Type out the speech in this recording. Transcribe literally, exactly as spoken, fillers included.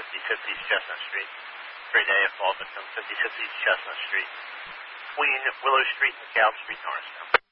fifty-fifth East Chestnut Street. Grade A of fall victim, fifty-fifth East Chestnut Street. Between Willow Street and McCall Street, Norristown.